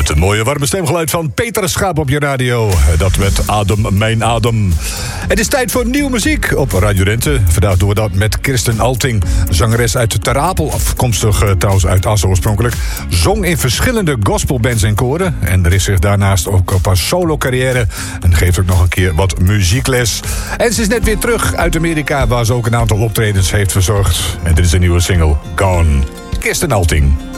Het mooie warme stemgeluid van Peter Schaap op je radio. Dat met Adem, mijn adem. Het is tijd voor nieuwe muziek op Radio Rente. Vandaag doen we dat met Kirsten Alting. Zangeres uit Ter Apel, afkomstig trouwens uit Assen oorspronkelijk. Zong in verschillende gospelbands en koren. En richt zich daarnaast ook op haar solo-carrière. En geeft ook nog een keer wat muziekles. En ze is net weer terug uit Amerika, waar ze ook een aantal optredens heeft verzorgd. En dit is een nieuwe single, Gone. Kirsten Alting.